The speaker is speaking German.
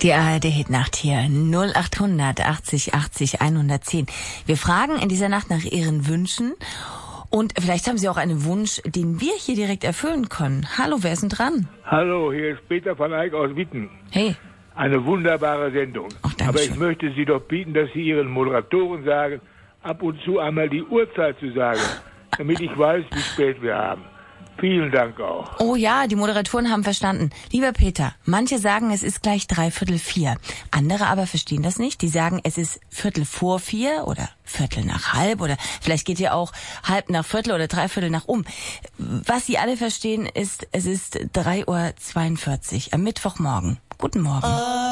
Die ARD-Hitnacht hier, 0800 80 80 110. Wir fragen in dieser Nacht nach Ihren Wünschen und vielleicht haben Sie auch einen Wunsch, den wir hier direkt erfüllen können. Hallo, wer ist denn dran? Hallo, hier ist Peter van Eyck aus Witten. Hey. Eine wunderbare Sendung. Ach, aber ich möchte Sie doch bieten, dass Sie Ihren Moderatoren sagen, ab und zu einmal die Uhrzeit zu sagen, damit ich weiß, wie spät wir haben. Vielen Dank auch. Oh ja, die Moderatoren haben verstanden. Lieber Peter, manche sagen, es ist gleich 3:45. Andere aber verstehen das nicht. Die sagen, es ist 3:45 oder 3:45 oder vielleicht geht ja auch 3:30 oder 3:45. Was sie alle verstehen ist, es ist 3:42 Uhr am Mittwochmorgen. Guten Morgen.